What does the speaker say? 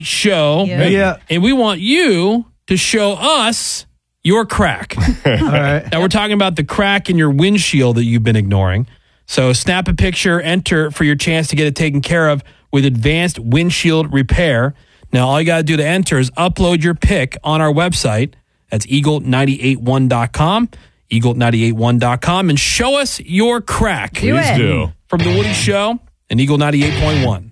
show. Yeah. And we want you to show us your crack. All right. Now, we're talking about the crack in your windshield that you've been ignoring. So snap a picture, enter for your chance to get it taken care of with advanced windshield repair. Now, all you got to do to enter is upload your pic on our website. That's eagle981.com, eagle981.com, and show us your crack. Please do. From The Woody Show and Eagle 98.1.